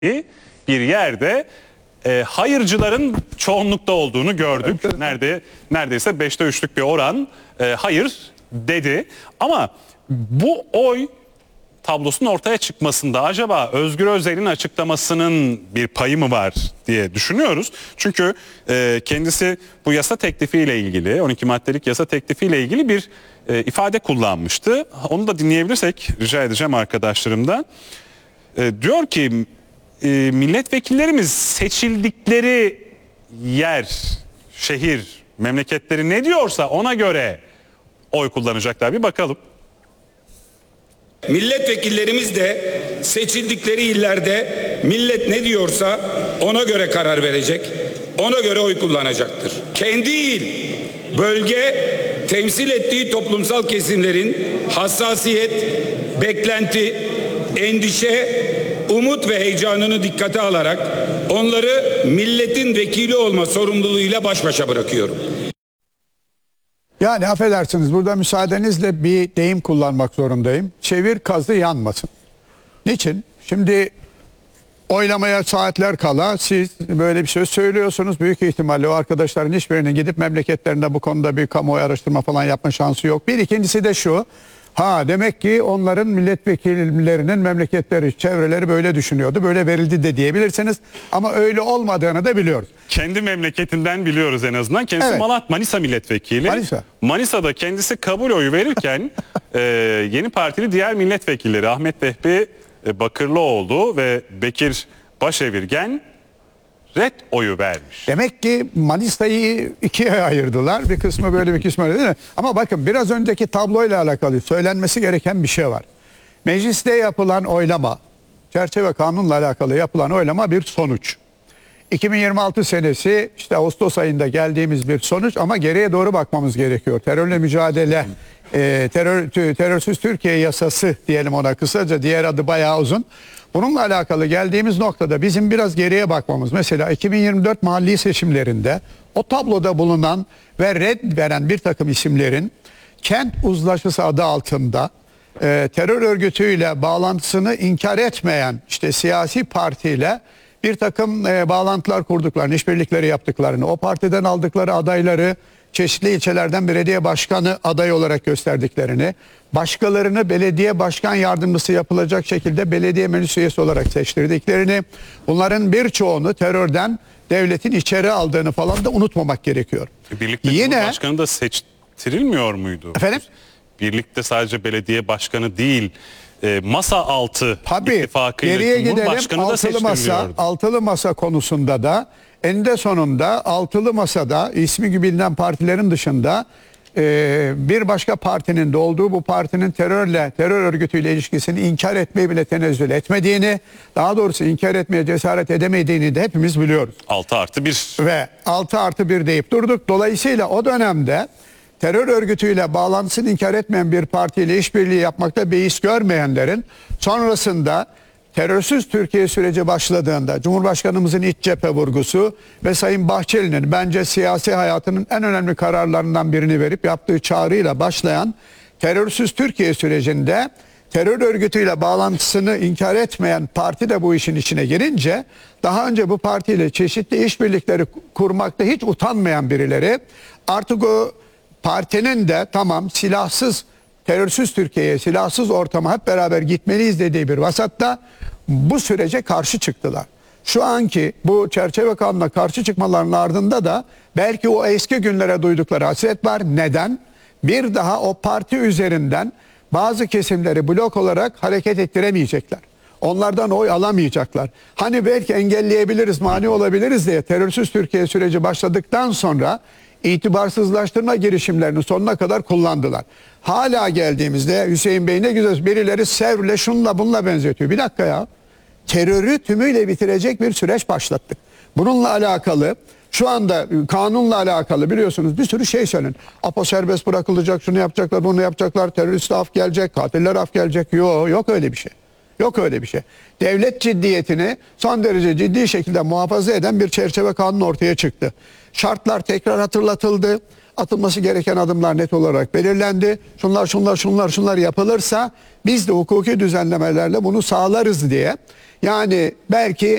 bir yerde hayırcıların çoğunlukta olduğunu gördük. Neredeyse 5'te 3'lük bir oran hayır dedi. Ama bu oy tablosunun ortaya çıkmasında acaba Özgür Özel'in açıklamasının bir payı mı var diye düşünüyoruz. Çünkü kendisi bu yasa teklifiyle ilgili, 12 maddelik yasa teklifiyle ilgili bir ifade kullanmıştı. Onu da dinleyebilirsek rica edeceğim arkadaşlarımdan. Diyor ki milletvekillerimiz seçildikleri yer, şehir, memleketleri ne diyorsa ona göre oy kullanacaklar. Bir bakalım. Milletvekillerimiz de seçildikleri illerde millet ne diyorsa ona göre karar verecek, ona göre oy kullanacaktır. Kendi il, bölge temsil ettiği toplumsal kesimlerin hassasiyet, beklenti, endişe, umut ve heyecanını dikkate alarak onları milletin vekili olma sorumluluğuyla baş başa bırakıyorum. Yani affedersiniz, burada müsaadenizle bir deyim kullanmak zorundayım. Çevir kazı yanmasın. Niçin? Şimdi oylamaya saatler kala siz böyle bir şey söylüyorsunuz. Büyük ihtimalle o arkadaşların hiçbirinin gidip memleketlerinde bu konuda bir kamuoyu araştırma falan yapma şansı yok. Bir ikincisi de şu. Demek ki onların milletvekillerinin memleketleri, çevreleri böyle düşünüyordu. Böyle verildi de diyebilirsiniz. Ama öyle olmadığını da biliyoruz. Kendi memleketinden biliyoruz en azından. Kendisi Evet. Manisa milletvekili. Manisa'da kendisi kabul oyu verirken yeni partili diğer milletvekilleri Ahmet Vehbi Bakırlıoğlu ve Bekir Başevirgen red oyu vermiş. Demek ki Manisa'yı ikiye ayırdılar. Bir kısmı böyle, bir kısmı öyle, değil mi? Ama bakın, biraz önceki tabloyla alakalı söylenmesi gereken bir şey var. Mecliste yapılan oylama, çerçeve kanunla alakalı yapılan oylama bir sonuç. 2026 senesi işte Ağustos ayında geldiğimiz bir sonuç ama geriye doğru bakmamız gerekiyor. Terörle mücadele, terörsüz Türkiye yasası diyelim ona kısaca, diğer adı bayağı uzun. Bununla alakalı geldiğimiz noktada bizim biraz geriye bakmamız. Mesela 2024 mahalli seçimlerinde o tabloda bulunan ve red veren bir takım isimlerin kent uzlaşısı adı altında terör örgütüyle bağlantısını inkar etmeyen işte siyasi partiyle bir takım bağlantılar kurduklarını, işbirlikleri yaptıklarını, o partiden aldıkları adayları çeşitli ilçelerden belediye başkanı aday olarak gösterdiklerini, başkalarını belediye başkan yardımcısı yapılacak şekilde belediye meclis üyesi olarak seçtirdiklerini, bunların birçoğunu terörden devletin içeri aldığını falan da unutmamak gerekiyor. Birlikte Cumhurbaşkanı da seçtirilmiyor muydu? Efendim? Birlikte sadece belediye başkanı değil, masa altı ittifakıyla geriye gidelim, Cumhurbaşkanı da seçtiriliyordu. altılı masa konusunda da eninde sonunda altılı masada ismi gibi bilinen partilerin dışında bir başka partinin de olduğu, bu partinin terör örgütüyle ilişkisini inkar etmeyi bile tenezzül etmediğini, daha doğrusu inkar etmeye cesaret edemediğini de hepimiz biliyoruz. 6+1 ve 6+1 deyip durduk. Dolayısıyla o dönemde terör örgütüyle bağlantısını inkar etmeyen bir partiyle işbirliği yapmakta beis görmeyenlerin sonrasında terörsüz Türkiye süreci başladığında Cumhurbaşkanımızın iç cephe vurgusu ve Sayın Bahçeli'nin bence siyasi hayatının en önemli kararlarından birini verip yaptığı çağrıyla başlayan terörsüz Türkiye sürecinde terör örgütüyle bağlantısını inkar etmeyen parti de bu işin içine girince, daha önce bu partiyle çeşitli işbirlikleri kurmakta hiç utanmayan birileri artık o partinin de tamam silahsız, terörsüz Türkiye'ye, silahsız ortama hep beraber gitmeliyiz dediği bir vasatta bu sürece karşı çıktılar. Şu anki bu çerçeve kanuna karşı çıkmalarının ardında da belki o eski günlere duydukları hasret var. Neden? Bir daha o parti üzerinden bazı kesimleri blok olarak hareket ettiremeyecekler. Onlardan oy alamayacaklar. Hani belki engelleyebiliriz, mani olabiliriz diye terörsüz Türkiye süreci başladıktan sonra itibarsızlaştırma girişimlerini sonuna kadar kullandılar. Hala geldiğimizde Hüseyin Bey ne güzel birileri Sevr'le şunla bununla benzetiyor. Bir dakika ya. Terörü tümüyle bitirecek bir süreç başlattık. Bununla alakalı şu anda kanunla alakalı biliyorsunuz bir sürü şey söylenin. APO serbest bırakılacak, şunu yapacaklar, bunu yapacaklar, terörist af gelecek, katiller af gelecek. Yok öyle bir şey. Yok öyle bir şey. Devlet ciddiyetini son derece ciddi şekilde muhafaza eden bir çerçeve kanun ortaya çıktı. Şartlar tekrar hatırlatıldı. Atılması gereken adımlar net olarak belirlendi. Şunlar yapılırsa biz de hukuki düzenlemelerle bunu sağlarız diye Yani belki